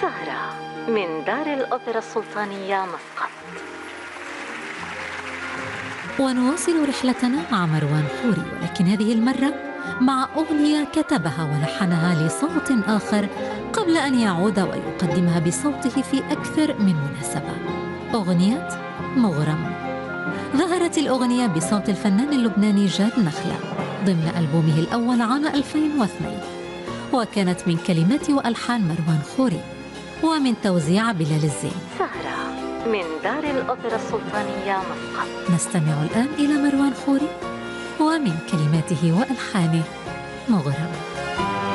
سهرة من دار الأوبرا السلطانية مسقط. ونواصل رحلتنا مع مروان خوري، ولكن هذه المرة مع أغنية كتبها ولحنها لصوت آخر قبل أن يعود ويقدمها بصوته في أكثر من مناسبة. أغنية مغرم. ظهرت الأغنية بصوت الفنان اللبناني جاد نخلة ضمن ألبومه الأول عام 2002، وكانت من كلمات وألحان مروان خوري ومن توزيع بلال الزين. سهرة من دار الأوبرا السلطانية مسقط. نستمع الآن إلى مروان خوري ومن كلماته وألحانه مغرم.